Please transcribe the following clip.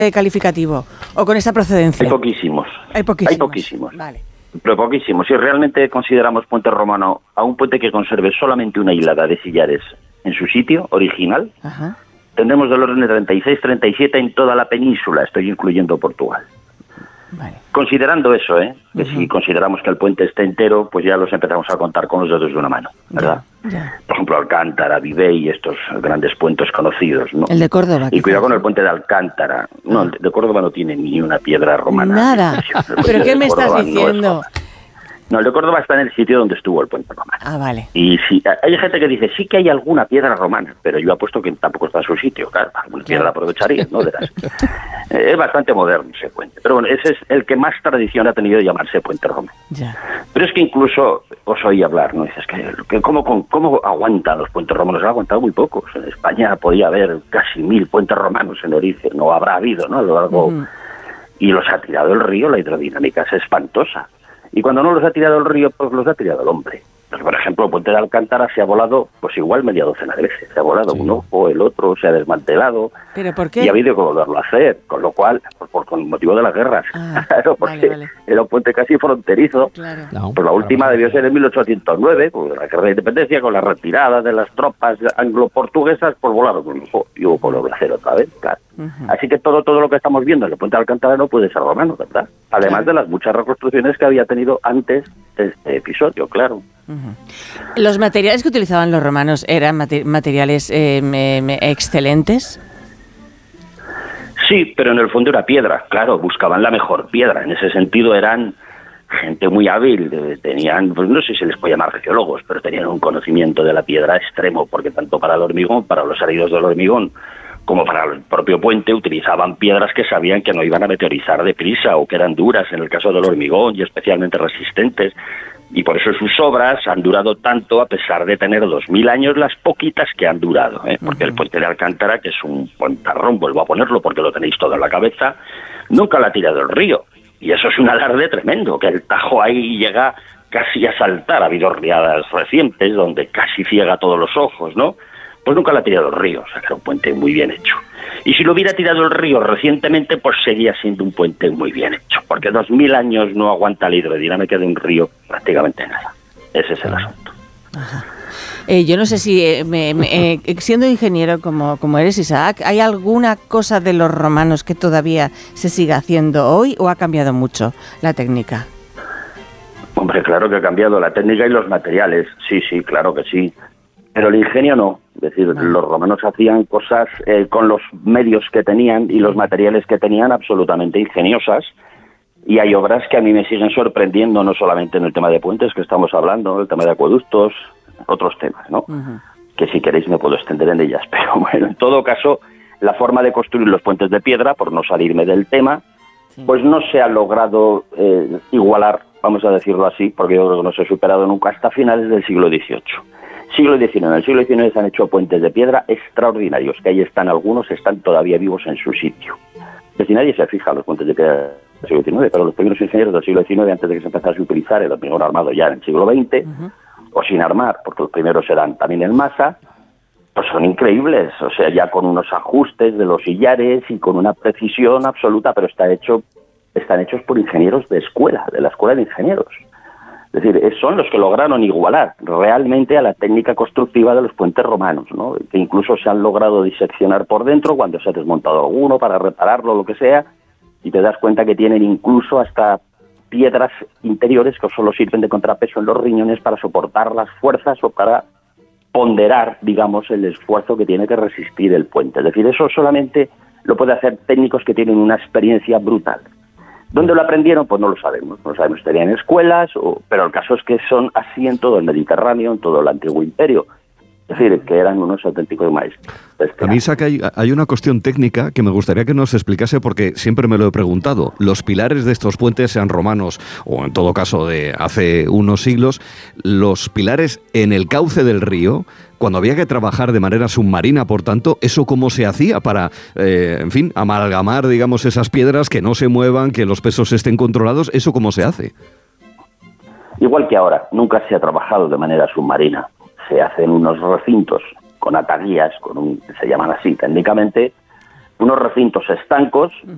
calificativo o con esa procedencia? Hay poquísimos. Hay poquísimos. Vale. Pero poquísimos. Si realmente consideramos puente romano a un puente que conserve solamente una hilada de sillares en su sitio original, Ajá. tendremos del orden de 36, 37 en toda la península, estoy incluyendo Portugal. Vale. Considerando eso, que si consideramos que el puente esté entero, pues ya los empezamos a contar con los dedos de una mano, ¿verdad? Ya. Por ejemplo, Alcántara, Vivey, estos grandes puentes conocidos, ¿no? El de Córdoba. Y cuidado con el puente de Alcántara. No, el de Córdoba no tiene ni una piedra romana. Nada. ¿Pero qué me estás diciendo? No, el de Córdoba está en el sitio donde estuvo el puente romano. Ah, vale. Y si hay gente que dice, sí que hay alguna piedra romana, pero yo apuesto que tampoco está en su sitio. Claro, alguna piedra aprovecharía, ¿no? Es bastante moderno ese puente. Pero bueno, ese es el que más tradición ha tenido de llamarse puente romano. Ya. Pero es que incluso os oí hablar, ¿no? Dices que ¿cómo aguantan los puentes romanos? Han aguantado muy pocos. En España podía haber casi 1000 puentes romanos en origen, no habrá habido, ¿no? A lo largo... Y los ha tirado el río, la hidrodinámica es espantosa. Y cuando no los ha tirado el río, pues los ha tirado el hombre. Pues, por ejemplo, el puente de Alcántara se ha volado, pues igual media docena de veces. Se ha volado un ojo, el otro se ha desmantelado. ¿Pero por qué? Y ha habido que volverlo a hacer, con lo cual, con motivo de las guerras. Claro, porque era un puente casi fronterizo. Claro. Pues la última debió ser en 1809, con la guerra de independencia, con la retirada de las tropas anglo-portuguesas, pues volaron un ojo y hubo que volverlo a hacer otra vez, claro. Así que todo lo que estamos viendo en el puente de Alcántara no puede ser romano, ¿verdad? Además de las muchas reconstrucciones que había tenido antes de este episodio, claro. ¿Los materiales que utilizaban los romanos eran materiales excelentes? Sí, pero en el fondo era piedra, claro, buscaban la mejor piedra. En ese sentido eran gente muy hábil, tenían, pues no sé si se les puede llamar arqueólogos, pero tenían un conocimiento de la piedra extremo, porque tanto para el hormigón, para los heridos del hormigón, como para el propio puente, utilizaban piedras que sabían que no iban a meteorizar deprisa o que eran duras en el caso del hormigón y especialmente resistentes. Y por eso sus obras han durado tanto, a pesar de tener 2000 años, las poquitas que han durado, porque el puente de Alcántara, que es un puentarrón, vuelvo a ponerlo porque lo tenéis todo en la cabeza, nunca lo ha tirado el río. Y eso es un alarde tremendo, que el Tajo ahí llega casi a saltar. Ha habido riadas recientes donde casi ciega todos los ojos, ¿no? Pues nunca lo ha tirado el río, o sea que era un puente muy bien hecho. Y si lo hubiera tirado el río recientemente, pues seguía siendo un puente muy bien hecho, porque 2000 años no aguanta la hidrodinámica de un río prácticamente nada. Ese es el asunto. Ajá. Yo no sé si, siendo ingeniero como eres, Isaac, ¿hay alguna cosa de los romanos que todavía se siga haciendo hoy o ha cambiado mucho la técnica? Hombre, claro que ha cambiado la técnica y los materiales, sí, claro que sí. Pero el ingenio no, es decir, los romanos hacían cosas con los medios que tenían y los materiales que tenían absolutamente ingeniosas, y hay obras que a mí me siguen sorprendiendo, no solamente en el tema de puentes que estamos hablando, el tema de acueductos, otros temas, ¿no? Que si queréis me puedo extender en ellas, pero bueno, en todo caso, la forma de construir los puentes de piedra, por no salirme del tema, pues no se ha logrado igualar, vamos a decirlo así, porque yo creo que no se ha superado nunca hasta finales del siglo XVIII. Siglo XIX. En el siglo XIX se han hecho puentes de piedra extraordinarios, que ahí están algunos, están todavía vivos en su sitio. Es decir, nadie se fija en los puentes de piedra del siglo XIX, pero los primeros ingenieros del siglo XIX, antes de que se empezase a utilizar el hormigón armado ya en el siglo XX, o sin armar, porque los primeros eran también en masa, pues son increíbles, o sea, ya con unos ajustes de los sillares y con una precisión absoluta, pero están hechos por ingenieros de la escuela de ingenieros. Es decir, son los que lograron igualar realmente a la técnica constructiva de los puentes romanos, ¿no? Que incluso se han logrado diseccionar por dentro cuando se ha desmontado alguno para repararlo, lo que sea, y te das cuenta que tienen incluso hasta piedras interiores que solo sirven de contrapeso en los riñones para soportar las fuerzas o para ponderar, digamos, el esfuerzo que tiene que resistir el puente. Es decir, eso solamente lo puede hacer técnicos que tienen una experiencia brutal. ¿Dónde lo aprendieron? Pues no lo sabemos. No sabemos si tenían escuelas, pero el caso es que son así en todo el Mediterráneo, en todo el antiguo imperio. Es decir, que eran unos auténticos maestros. A mí, Isaac, hay una cuestión técnica que me gustaría que nos explicase porque siempre me lo he preguntado. Los pilares de estos puentes, sean romanos o en todo caso de hace unos siglos, los pilares en el cauce del río, cuando había que trabajar de manera submarina, por tanto, ¿eso cómo se hacía para, amalgamar, digamos, esas piedras, que no se muevan, que los pesos estén controlados? ¿Eso cómo se hace? Igual que ahora, nunca se ha trabajado de manera submarina. Se hacen unos recintos con ataguías, se llaman así técnicamente, unos recintos estancos